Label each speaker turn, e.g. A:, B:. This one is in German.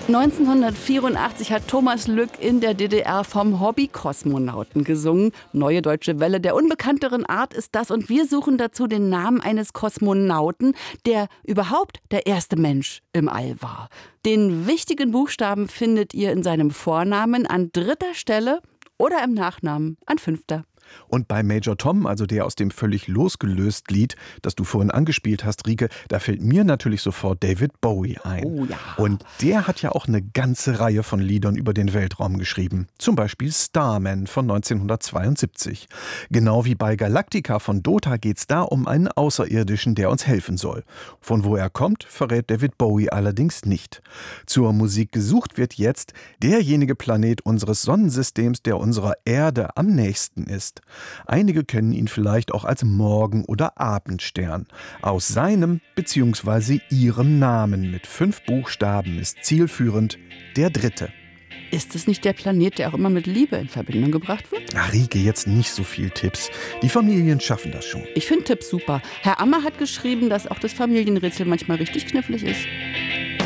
A: 1984 hat Thomas Lück in der DDR vom Hobbykosmonauten gesungen. Neue Deutsche Welle der unbekannteren Art ist das. Und wir suchen dazu den Namen eines Kosmonauten, der überhaupt der erste Mensch im All war. Den wichtigen Buchstaben findet ihr in seinem Vornamen an 3. Stelle oder im Nachnamen an 5.
B: Und bei Major Tom, also der aus dem völlig losgelöst Lied, das du vorhin angespielt hast, Rieke, da fällt mir natürlich sofort David Bowie ein.
A: Oh ja.
B: Und der hat ja auch eine ganze Reihe von Liedern über den Weltraum geschrieben. Zum Beispiel Starman von 1972. Genau wie bei Galactica von Dota geht's da um einen Außerirdischen, der uns helfen soll. Von wo er kommt, verrät David Bowie allerdings nicht. Zur Musik gesucht wird jetzt derjenige Planet unseres Sonnensystems, der unserer Erde am nächsten ist. Einige kennen ihn vielleicht auch als Morgen- oder Abendstern. Aus seinem bzw. ihrem Namen mit 5 Buchstaben ist zielführend der 3.
A: Ist es nicht der Planet, der auch immer mit Liebe in Verbindung gebracht wird?
B: Ach, Rieke, jetzt nicht so viel Tipps. Die Familien schaffen das schon.
A: Ich finde Tipps super. Herr Ammer hat geschrieben, dass auch das Familienrätsel manchmal richtig knifflig ist.